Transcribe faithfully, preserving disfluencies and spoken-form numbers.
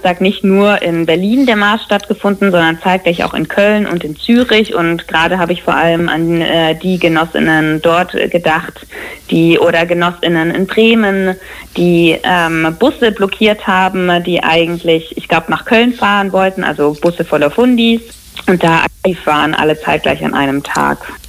Samstag nicht nur in Berlin der Marsch stattgefunden, sondern zeitgleich auch in Köln und in Zürich. Und gerade habe ich vor allem an äh, die Genossinnen dort gedacht, die oder Genossinnen in Bremen, die ähm, Busse blockiert haben, die eigentlich, ich glaube, nach Köln fahren wollten, also Busse voller Fundis. Und da aktiv waren alle zeitgleich an einem Tag.